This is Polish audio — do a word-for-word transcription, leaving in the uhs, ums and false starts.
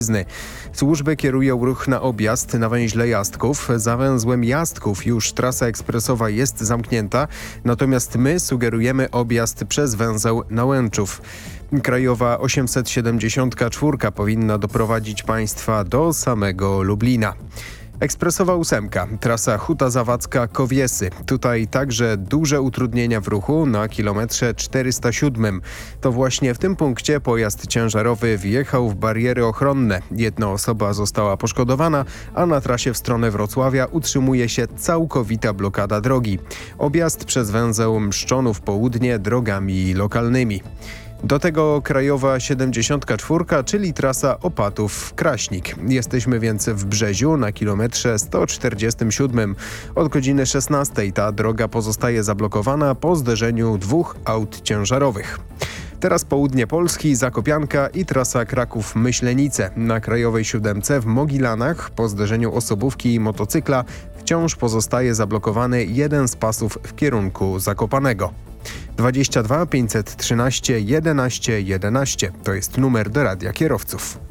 Służby kierują ruch na objazd na węźle Jastków. Za węzłem Jastków już trasa ekspresowa jest zamknięta, natomiast my sugerujemy objazd przez węzeł Nałęczów. Krajowa osiemset siedemdziesiąt cztery powinna doprowadzić Państwa do samego Lublina. Ekspresowa ósemka, trasa Huta Zawadzka-Kowiesy. Tutaj także duże utrudnienia w ruchu na kilometrze czterysta siedem. To właśnie w tym punkcie pojazd ciężarowy wjechał w bariery ochronne. Jedna osoba została poszkodowana, a na trasie w stronę Wrocławia utrzymuje się całkowita blokada drogi. Objazd przez węzeł Mszczonów Południe drogami lokalnymi. Do tego krajowa siedemdziesiąt cztery, czyli trasa Opatów-Kraśnik. Jesteśmy więc w Brzeziu na kilometrze sto czterdziestym siódmym. Od godziny szesnastej ta droga pozostaje zablokowana po zderzeniu dwóch aut ciężarowych. Teraz południe Polski, Zakopianka i trasa Kraków-Myślenice. Na krajowej siódemce w Mogilanach po zderzeniu osobówki i motocykla wciąż pozostaje zablokowany jeden z pasów w kierunku Zakopanego. dwadzieścia dwa pięćset trzynaście jedenaście jedenaście to jest numer do Radia Kierowców.